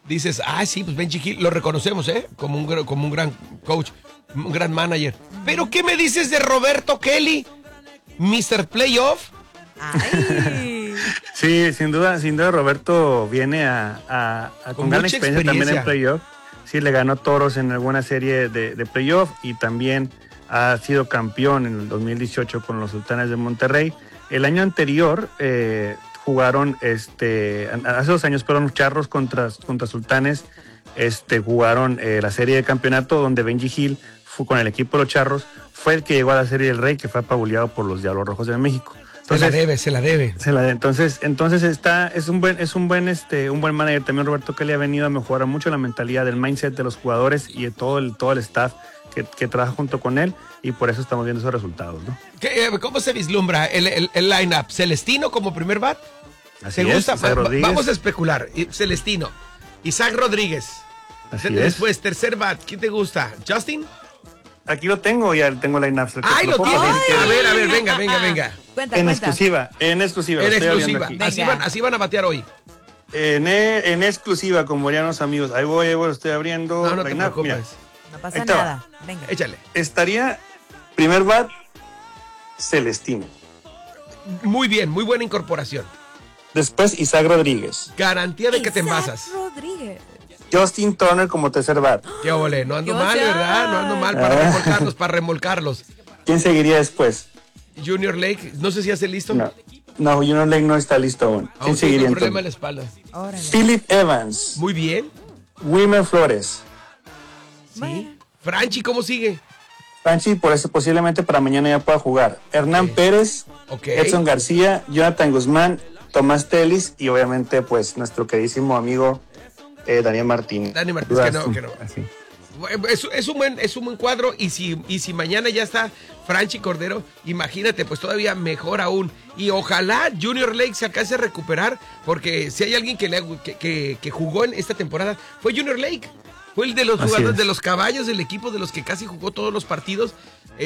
dices, sí, pues Benji Hill, lo reconocemos, como un gran coach, un gran manager. Pero ¿qué me dices de Roberto Kelly, Mr. Playoff? Ay. Sí, sin duda Roberto viene con gran experiencia también en playoff. Sí, le ganó Toros en alguna serie de playoff y también ha sido campeón en el 2018 con los Sultanes de Monterrey. El año anterior jugaron, hace 2 años, pero los Charros contra Sultanes, jugaron la serie de campeonato donde Benji Hill fue con el equipo de los Charros, fue el que llegó a la Serie del Rey, que fue apabuleado por los Diablos Rojos de México. Entonces, se la debe. Entonces es un buen manager. También Roberto Kelly ha venido a mejorar mucho la mentalidad, del mindset de los jugadores y de todo el staff que trabaja junto con él, y por eso estamos viendo esos resultados, ¿no? ¿Cómo se vislumbra el line-up? ¿Celestino como primer bat? Así ¿Te gusta? Vamos a especular. Celestino, Isaac Rodríguez. Después, tercer bat, ¿quién te gusta? ¿Justin? Aquí lo tengo, ya tengo el line-up. Lo tienes. A ver, venga. Cuenta. Exclusiva. Así van a batear hoy. En exclusiva, como dirían los amigos. Ahí voy, estoy abriendo. No te preocupes. Mira, no pasa nada. Venga. Échale. Estaría primer bat Celestino. Muy bien, muy buena incorporación. Después Isaac Rodríguez. Garantía de que te envasas. Rodríguez. Justin Turner como tercer bat. Qué ole, no ando mal, ¿verdad? No ando mal para remolcarlos. ¿Quién seguiría después? Junior Lake, no sé si hace listo. No, Junior Lake no está listo aún. ¿Quién seguiría un problema en la espalda. Órale. Philip Evans. Muy bien. Wilmer Flores. Sí. Bueno. Franchi, ¿cómo sigue? Franchi, por eso posiblemente para mañana ya pueda jugar. Hernán Pérez, Edson García, Jonathan Guzmán, Tomás Telis y obviamente pues nuestro queridísimo amigo Daniel Martín. Daniel Martín, que no. Así. Es un buen cuadro, y si mañana ya está Franchi Cordero, imagínate, pues todavía mejor aún. Y ojalá Junior Lake se alcance a recuperar, porque si hay alguien que jugó en esta temporada, fue Junior Lake. Fue el de los jugadores, de los caballos del equipo, de los que casi jugó todos los partidos.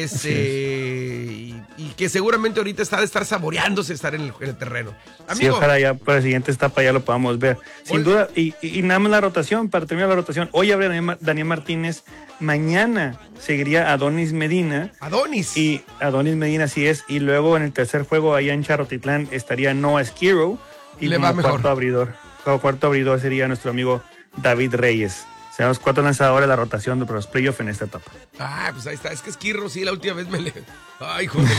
Y que seguramente ahorita está de estar saboreándose estar en el terreno. Amigo, sí, ojalá ya para la siguiente etapa ya lo podamos ver. Sin duda, y nada más la rotación, para terminar la rotación, hoy habrá Daniel Martínez, mañana seguiría Adonis Medina. Y Adonis Medina, así es, y luego en el tercer juego allá en Charrotitlán estaría Noah Esquiro, y le va mejor. Cuarto abridor sería nuestro amigo David Reyes. Serán los 4 lanzadores de la rotación de los playoffs en esta etapa. Pues ahí está. Es que Esquirro, sí, la última vez me le... Ay, joder.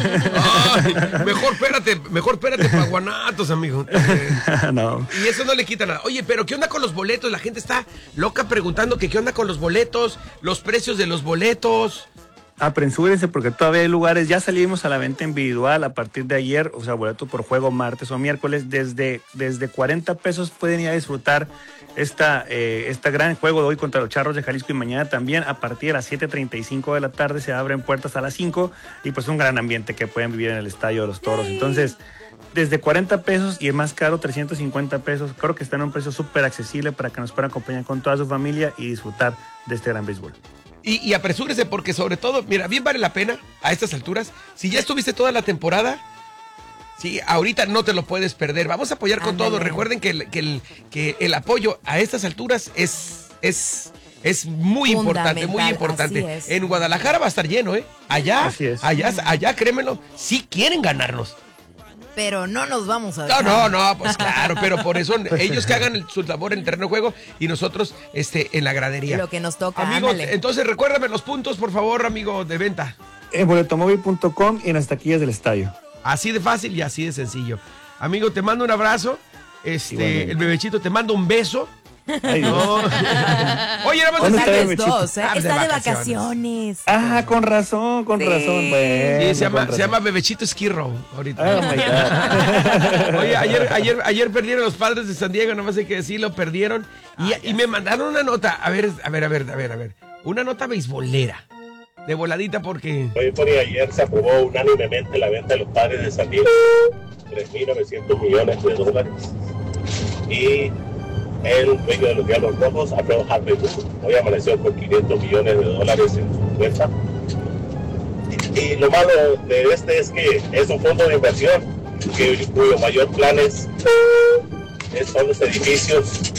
Mejor espérate para Guanatos, amigo. No. Y eso no le quita nada. Oye, pero ¿qué onda con los boletos? La gente está loca preguntando que qué onda con los boletos, los precios de los boletos. Apresúrense porque todavía hay lugares. Ya salimos a la venta individual a partir de ayer, o sea, boletos por juego martes o miércoles. Desde 40 pesos pueden ir a disfrutar este gran juego de hoy contra los Charros de Jalisco, y mañana también a partir de las 7:35 de la tarde se abren puertas a las 5, y pues un gran ambiente que pueden vivir en el Estadio de los Toros. Entonces, desde 40 pesos y el más caro 350 pesos, creo que está en un precio súper accesible para que nos puedan acompañar con toda su familia y disfrutar de este gran béisbol. Y apresúrese, porque sobre todo, mira, bien vale la pena a estas alturas. Si ya estuviste toda la temporada, sí, ahorita no te lo puedes perder. Vamos a apoyar con todo. Recuerden que el apoyo a estas alturas es muy importante, muy importante. En Guadalajara va a estar lleno, ¿eh? Allá, créemelo, sí quieren ganarnos. Pero no nos vamos a dejar. No, pues claro, pero por eso ellos que hagan su labor en el terreno de juego y nosotros en la gradería. Lo que nos toca, amigos, ándale. Entonces recuérdame los puntos, por favor, amigo de venta. En boletomóvil.com y en las taquillas del estadio. Así de fácil y así de sencillo. Amigo, te mando un abrazo. El bebechito te mando un beso. Ay, no. Oye, nada más está de dos, ¿eh? Está de vacaciones. Con razón. Bueno, sí, se llama Bebechito Esquirro ahorita. Oh my God. Oye, ayer perdieron los Padres de San Diego, nomás hay que decirlo, perdieron. Y me mandaron una nota. A ver. Una nota beisbolera. De voladita porque... Hoy por ayer se aprobó unánimemente la venta de los Padres de San Diego, $3,900 millones. Y el dueño de los Diablos Rojos, Abreu Harvey, hoy amaneció con $500 millones en su cuenta. Y lo malo de es que es un fondo de inversión cuyo mayor plan son los edificios